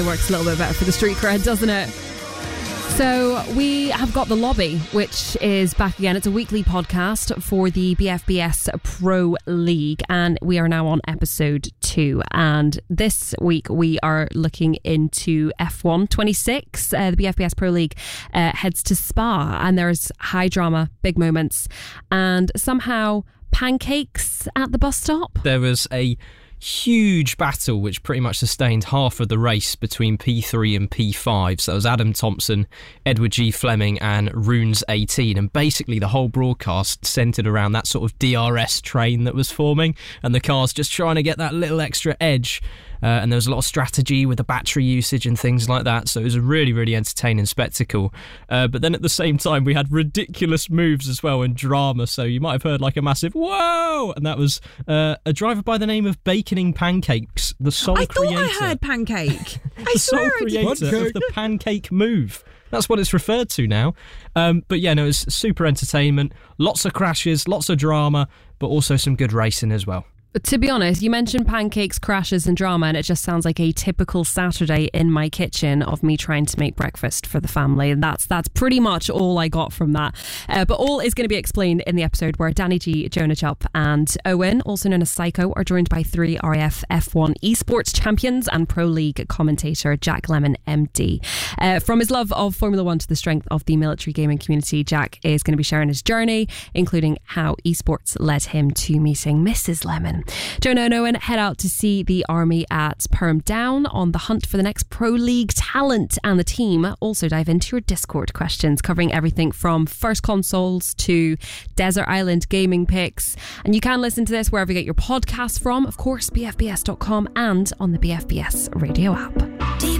It works a little bit better for the street cred, doesn't it? So we have got The Lobby, which is back again. It's a weekly podcast for the BFBS Pro League, and we are now on episode 2. And this week we are looking into F1 26. The BFBS Pro League heads to Spa, and there's high drama, big moments, and somehow pancakes at the bus stop. There was a huge battle which pretty much sustained half of the race between P3 and P5. So that was Adam Thompson, Edward G. Fleming and Runes 18, and basically the whole broadcast centred around that sort of DRS train that was forming and the cars just trying to get that little extra edge. And there was a lot of strategy with the battery usage and things like that. So it was a really, really entertaining spectacle. But then at the same time, we had ridiculous moves as well and drama. So you might have heard like a massive whoa! And that was a driver by the name of Baconing Pancakes, the sole creator. I thought I heard pancake. The sole creator of the pancake move. That's what it's referred to now. But yeah, no, it was super entertainment. Lots of crashes, lots of drama, but also some good racing as well. To be honest, you mentioned pancakes, crashes and drama, and it just sounds like a typical Saturday in my kitchen of me trying to make breakfast for the family. And that's pretty much all I got from that. But all is going to be explained in the episode where Danny G, Jonah Chup and Owen, also known as Psycho, are joined by 3 RAF F1 esports champions and Pro League commentator Jack Lemon MD. From his love of Formula 1 to the strength of the military gaming community, Jack is going to be sharing his journey, including how esports led him to meeting Mrs. Lemon. Jonah and Owen head out to see the army at Perm Down on the hunt for the next Pro League talent, and the team also dive into your Discord questions, covering everything from first consoles to Desert Island gaming picks. And you can listen to this wherever you get your podcasts from, of course, bfbs.com and on the BFBS radio app.